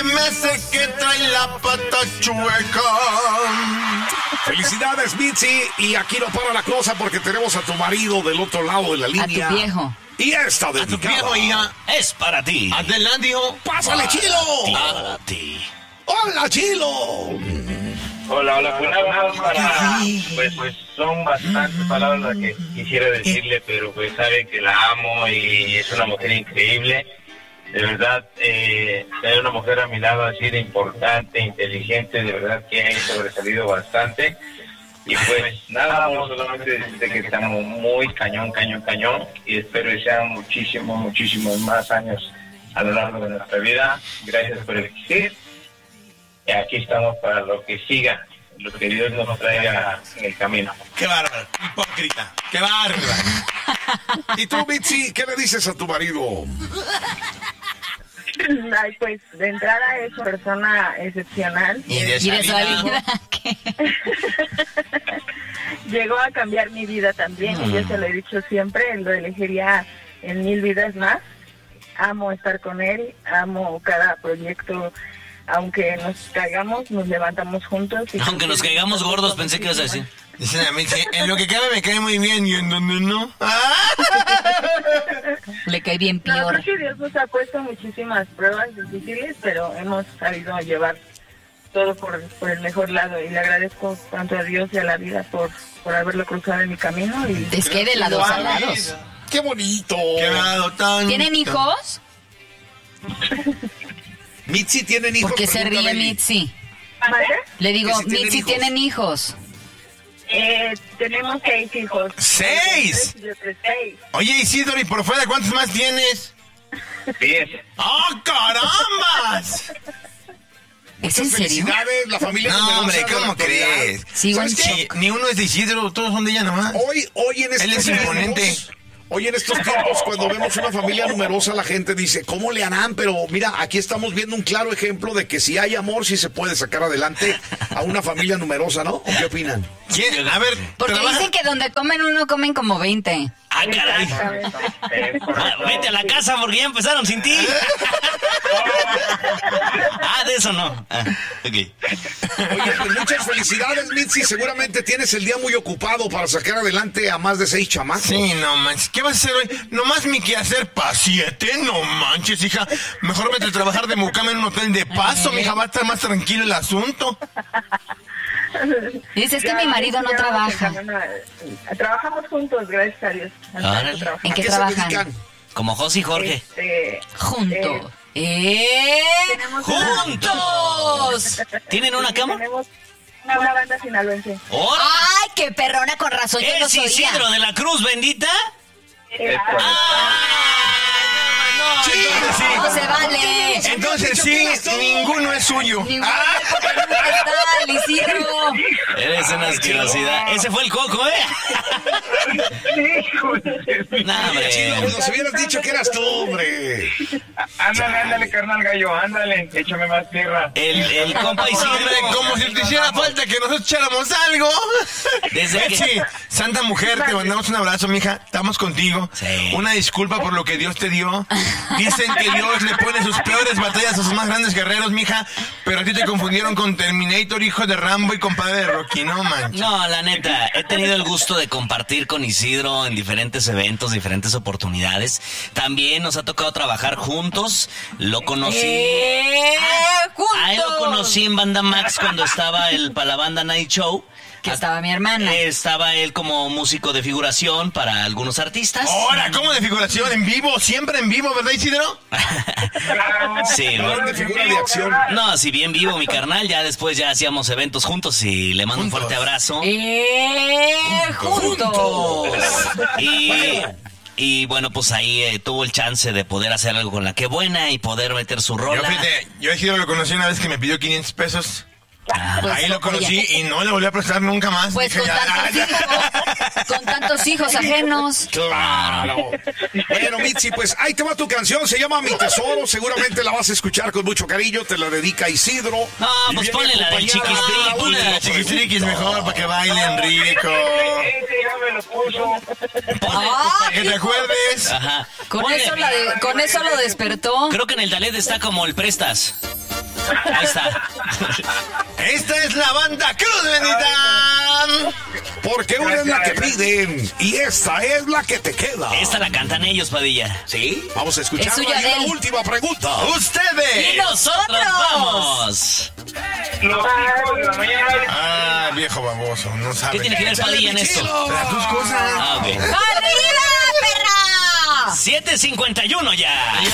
me hace que trae la pata chueca. Felicidades, Mitzi. Y aquí no para la cosa porque tenemos a tu marido del otro lado de la línea. A tu viejo. Y esta dedicada. A tu viejo, hija. Es para ti. Adelante, hijo. ¡Pásale, Chilo! Para ti. ¡Hola, Chilo! Hola, pues nada más para, pues son bastantes palabras las que quisiera decirle, pero pues sabe que la amo y es una mujer increíble, de verdad, tener una mujer a mi lado así de importante, inteligente, de verdad que ha sobresalido bastante, y pues nada, vamos solamente decirte que estamos muy cañón, y espero que sean muchísimos más años a lo largo de nuestra vida. Gracias por existir. Y aquí estamos para lo que siga, lo que Dios nos traiga en el camino. ¡Qué bárbaro! Hipócrita. ¡Qué bárbaro! ¿Y tú, Mitzi, qué le dices a tu marido? Ay, pues de entrada es una persona excepcional. Y de salida. Llegó a cambiar mi vida también, y yo se lo he dicho siempre, lo elegiría en 1000 vidas más. Amo estar con él, amo cada proyecto. Aunque nos caigamos, nos levantamos juntos. Y aunque nos caigamos gordos, pensé que ibas a decir. Dicen a mí, en lo que cabe me cae muy bien y en donde no. Le cae bien No, peor. creo que Dios nos ha puesto muchísimas pruebas difíciles, pero hemos sabido llevar todo por el mejor lado. Y le agradezco tanto a Dios y a la vida por haberlo cruzado en mi camino. Y Es que de lados a lados. ¡Qué bonito! ¡Qué lado tan... ¿Tienen hijos? Mitzi, ¿tienen hijos? ¿Por qué se ríe Pregúntale. Mitzi? ¿Mande? Le digo, Que si tienen Mitzi, hijos. ¿tienen hijos? Tenemos 6 hijos. 6. Yo 6. Oye, Isidro, ¿y por fuera cuántos más tienes? 10. ¡Oh, carambas! ¿Es en serio? Felicidades, la familia No, numerosa hombre, de la ¿cómo actualidad. crees? Sigo en ¿Sabes qué? shock. Ni uno es de Isidro, todos son de ella nomás. Hoy en estos Él es imponente. tiempos, hoy en estos tiempos, cuando vemos una familia numerosa, la gente dice, ¿cómo le harán? Pero mira, aquí estamos viendo un claro ejemplo de que si hay amor, sí se puede sacar adelante a una familia numerosa, ¿no? ¿O qué opinan? ¿Quién? A ver, Porque trabaja- dicen que donde comen uno, comen como 20. ¡Ah, caray! Vete a la casa porque ya empezaron sin ti. De eso no. Ok. Oye, pues muchas felicidades, Mitzi. Seguramente tienes el día muy ocupado para sacar adelante a más de 6 chamacos. Sí, no manches. ¿Qué vas a hacer hoy? Nomás mi quehacer pa' 7. No manches, hija. Mejor vete a trabajar de mucama en un hotel de paso, mija. Va a estar más tranquilo el asunto. Dices que mi marido no trabaja. Trabajamos juntos, gracias a Dios. Órale. ¿En ¿A qué qué se trabajan? dedican? Como José y Jorge. Juntos. Tenemos ¡Juntos! ¿Tienen una cama? Tenemos una banda sinaloense. ¡Órale! ¡Ay, qué perrona! Con razón, yo los ¿Es oía. Isidro de la Cruz bendita? Entonces sí. ¡No se vale! Entonces sí, ninguno es suyo. Ninguno porque nunca está el Isidro. Eres una asquerosidad. Ese fue el coco, ¿eh? No, Chino, hombre. nos hubieras dicho que eras tú, hombre. Ándale, carnal gallo, ándale, échame más tierra. El compa Isidro. Hombre, como si te hiciera falta que nosotros echáramos algo. Desde que- Betsy, santa mujer, te mandamos un abrazo, mija. Estamos contigo. Sí. Una disculpa por lo que Dios te dio. Dicen que Dios le pone sus peores batallas a sus más grandes guerreros, mija. Pero a ti te confundieron con Terminator, hijo de Rambo y compadre de Rocky, no manches. No, la neta, he tenido el gusto de compartir con Isidro en diferentes eventos, diferentes oportunidades. También nos ha tocado trabajar juntos. Lo conocí. ¡Juntos! A él lo conocí en Banda Max cuando estaba el Palabanda Night Show. Que estaba mi hermana. Estaba él como músico de figuración para algunos artistas. Ahora, ¿cómo de figuración? ¿En vivo? ¿Siempre en vivo, verdad, Isidro? Sí, No, de figura de acción. no, si bien vivo mi carnal, ya después ya hacíamos eventos juntos y le mando un fuerte abrazo. ¡Juntos! Y bueno, pues ahí tuvo el chance de poder hacer algo con La Qué Buena y poder meter su Yo, rola. fíjate, yo a Isidro lo conocí una vez que me pidió 500 pesos. Pues, Ahí lo conocí oye, y no le volví a prestar nunca más. Pues Dije, con tantos hijos ajenos. Claro. Bueno, Mitzi, pues ahí te va tu canción. Se llama Mi Tesoro. Seguramente la vas a escuchar con mucho cariño. Te la dedica Isidro. No, Y pues viene ponle la del acompañada Chiquistriquis. de Ponle la Raúl. chiquistriquis mejor para que bailen rico. Ese ya me lo puso. Para que te acuerdes. Ajá. Con Ponle- eso lo despertó. Creo que en el Dalet está como el Prestas. Ahí está. Esta es la banda Cruz, bendita. Porque una es la que piden y esta es la que te queda. Esta la cantan ellos, Padilla. ¿Sí? Vamos a escuchar Es suya y de una él. última pregunta. ¡Ustedes! ¡Y nosotros! ¡Vamos! Los 5 de la mañana. Ah, viejo baboso, no sabe. ¿Qué tiene que ver Échale, Padilla en mi esto? chilo. Las dos cosas. Ah, ok. ¡Arriba, perra! 7:51 ya.